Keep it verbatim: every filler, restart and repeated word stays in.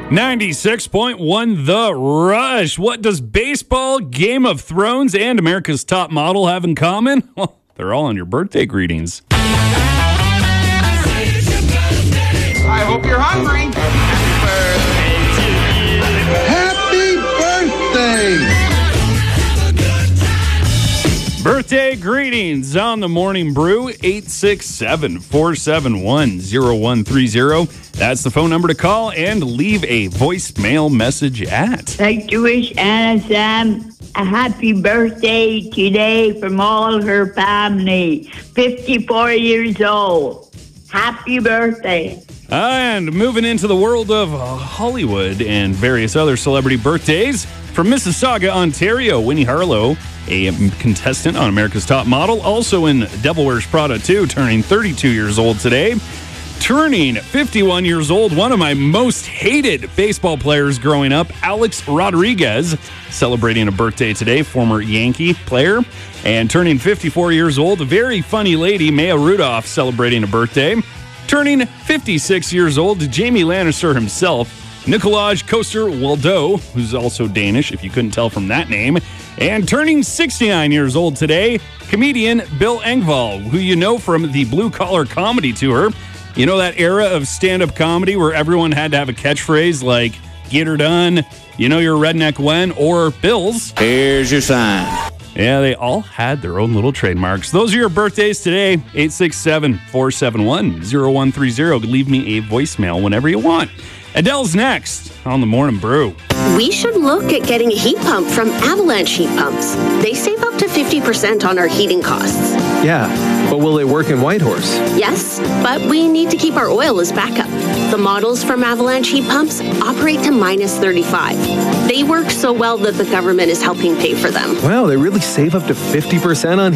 ninety-six point one The Rush. What does baseball, Game of Thrones, and America's Top Model have in common? Well, they're all on your birthday greetings. I hope you're hungry. Happy birthday! Birthday greetings on the Morning Brew, eight six seven, four seven one, zero one three zero. That's the phone number to call and leave a voicemail message at. I'd like to wish Anna Sam a happy birthday today from all her family. fifty-four years old. Happy birthday. And moving into the world of Hollywood and various other celebrity birthdays. From Mississauga, Ontario, Winnie Harlow, a contestant on America's Top Model, also in Devil Wears Prada two, turning thirty-two years old today. Turning fifty-one years old, one of my most hated baseball players growing up, Alex Rodriguez, celebrating a birthday today, former Yankee player. And turning fifty-four years old, a very funny lady, Maya Rudolph, celebrating a birthday. Turning fifty-six years old, Jamie Lannister himself, Nicolaj Coster-Waldau, who's also Danish, if you couldn't tell from that name. And turning sixty-nine years old today, comedian Bill Engvall, who you know from the Blue Collar Comedy Tour. You know that era of stand-up comedy where everyone had to have a catchphrase like, get her done, you know your redneck when, or Bills. Here's your sign. Yeah, they all had their own little trademarks. Those are your birthdays today, eight six seven, four seven one, zero one three zero. Leave me a voicemail whenever you want. Adele's next on the Morning Brew. We should look at getting a heat pump from Avalanche Heat Pumps. They save up to fifty percent on our heating costs. Yeah, but will they work in Whitehorse? Yes, but we need to keep our oil as backup. The models from Avalanche Heat Pumps operate to minus thirty-five. They work so well that the government is helping pay for them. Wow, they really save up to fifty percent on